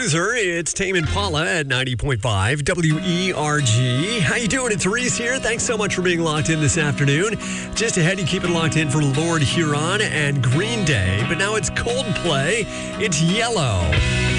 Loser. It's Tame Impala at 90.5 WERG. How you doing? It's Reese here. Thanks so much for being locked in this afternoon. Just ahead, you keep it locked in for Lord Huron and Green Day. But now it's Coldplay. It's Yellow.